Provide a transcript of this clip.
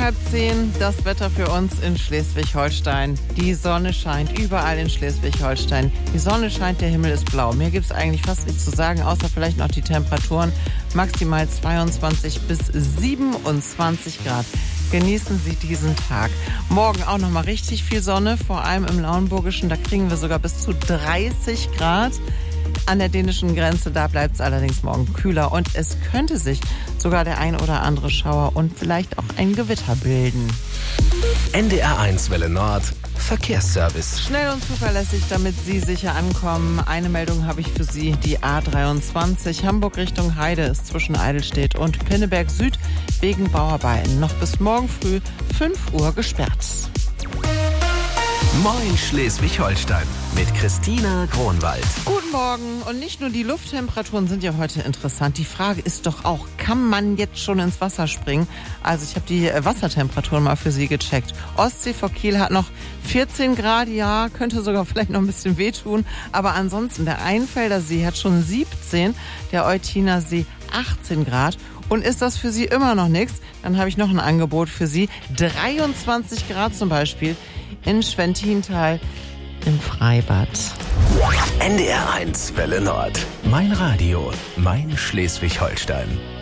9:30, das Wetter für uns in Schleswig-Holstein. Die Sonne scheint überall in Schleswig-Holstein. Die Sonne scheint, der Himmel ist blau. Mehr gibt es eigentlich fast nichts zu sagen, außer vielleicht noch die Temperaturen. Maximal 22 bis 27 Grad. Genießen Sie diesen Tag. Morgen auch noch mal richtig viel Sonne, vor allem im Lauenburgischen. Da kriegen wir sogar bis zu 30 Grad. An der dänischen Grenze, da bleibt es allerdings morgen kühler und es könnte sich sogar der ein oder andere Schauer und vielleicht auch ein Gewitter bilden. NDR1 Welle Nord, Verkehrsservice. Schnell und zuverlässig, damit Sie sicher ankommen. Eine Meldung habe ich für Sie. Die A23 Hamburg Richtung Heide ist zwischen Eidelstedt und Pinneberg Süd wegen Bauarbeiten noch bis morgen früh 5 Uhr gesperrt. Moin Schleswig-Holstein mit Christina Kronwald. Guten Morgen. Und nicht nur die Lufttemperaturen sind ja heute interessant. Die Frage ist doch auch, kann man jetzt schon ins Wasser springen? Also ich habe die Wassertemperaturen mal für Sie gecheckt. Ostsee vor Kiel hat noch 14 Grad, ja, könnte sogar vielleicht noch ein bisschen wehtun. Aber ansonsten, der Einfelder See hat schon 17, der Eutiner See 18 Grad. Und ist das für Sie immer noch nichts? Dann habe ich noch ein Angebot für Sie. 23 Grad zum Beispiel in Schwentintal im Freibad. NDR1 Welle Nord. Mein Radio, mein Schleswig-Holstein.